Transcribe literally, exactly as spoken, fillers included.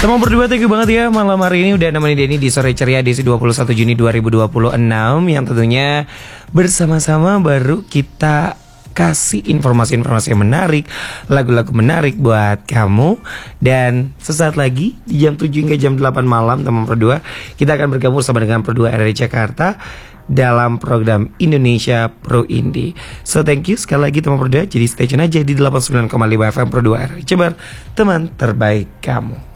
Teman berdua, thank you banget ya malam hari ini udah nemenin Denny di Sore Ceria edisi dua puluh satu Juni dua ribu dua puluh enam, yang tentunya bersama-sama baru kita kasih informasi-informasi yang menarik, lagu-lagu menarik buat kamu. Dan sesaat lagi di jam tujuh hingga jam delapan malam, teman berdua, kita akan bergabung sama dengan Pro dua R R I Jakarta dalam program Indonesia Pro Indie. So thank you sekali lagi teman berdua. Jadi stay tune aja di delapan puluh sembilan koma lima F M Pro dua R R I, Jabar, teman terbaik kamu.